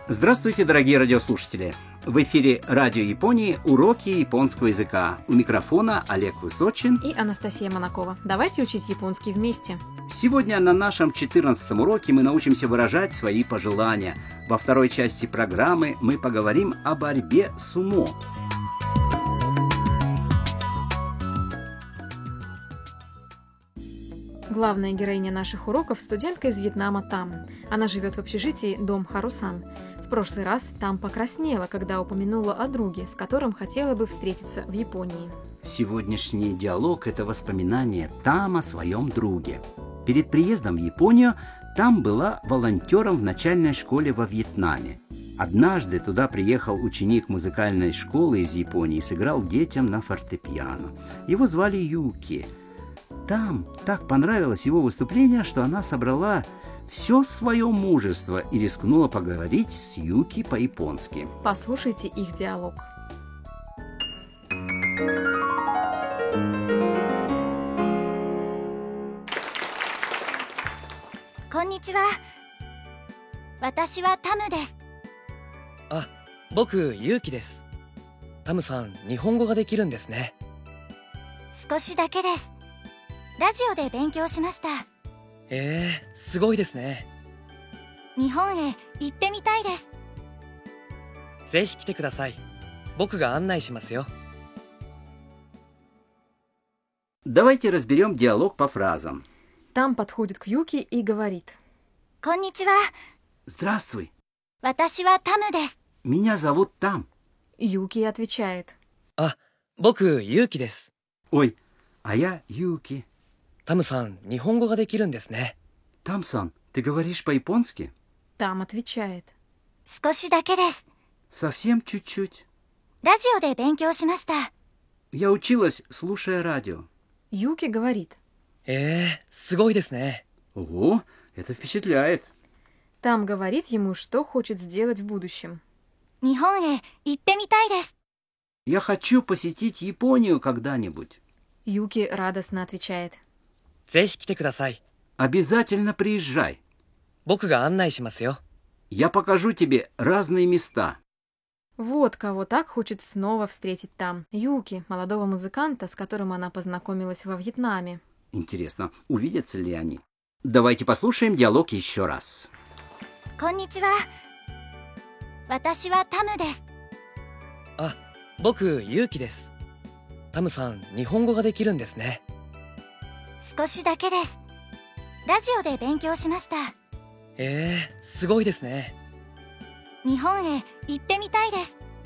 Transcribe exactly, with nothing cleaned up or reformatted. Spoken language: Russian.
Здравствуйте, дорогие радиослушатели! В эфире Радио Японии уроки японского языка. У микрофона Олег Высочин и Анастасия Монакова. Давайте учить японский вместе. Сегодня на нашем четырнадцатом уроке мы научимся выражать свои пожелания. Во второй части программы мы поговорим о борьбе сумо. Главная героиня наших уроков – студентка из Вьетнама Там. Она живет в общежитии Дом Харусан. В прошлый раз Там покраснела, когда упомянула о друге, с которым хотела бы встретиться в Японии. Сегодняшний диалог – это воспоминание Там о своем друге. Перед приездом в Японию Там была волонтером в начальной школе во Вьетнаме. Однажды туда приехал ученик музыкальной школы из Японии и сыграл детям на фортепиано. Его звали Юки. Там так понравилось его выступление, что она собрала все свое мужество и рискнула поговорить с Юки по-японски. Послушайте их диалог. Конничиwa. Watashi wa Tamu desu. あ、僕、ゆうきです。タムさん、日本語ができるんですね。 少しだけです。ラジオで勉強しました。 えー、すごいですね。 日本へ行ってみたいです。 ぜひ来てください。僕が案内しますよ。 Давайте разберем диалог по фразам. Там подходит к Юки и говорит: Конничиwa. Здравствуй. Ваташи ва Таму десу. Меня зовут Там. Юки отвечает: あ、僕、ゆうきです。 Ой, а я Юки. タムさん、日本語ができるんですね。 Там-сан, ты говоришь по-японски? Там отвечает: 少しだけです。 Совсем чуть-чуть. ラジオで勉強しました。 Я училась, слушая радио. Юки говорит: えー、すごいですね。 Ого, это впечатляет. Там говорит ему, что хочет сделать в будущем. 日本へ行ってみたいです。 Я хочу посетить Японию когда-нибудь. Юки радостно отвечает: ぜひ来てください。 Обязательно приезжай. 僕が案内しますよ。 Я покажу тебе разные места. Вот кого так хочет снова встретить Там. Юки, молодого музыканта, с которым она познакомилась во Вьетнаме. Интересно, увидятся ли они? Давайте послушаем диалог еще раз. こんにちは。私はタムです。 あ、僕、ゆうきです。タムさん、日本語ができるんですね。 少しだけです。ラジオで勉強しました。 えー、すごいですね。 日本へ行ってみたいです。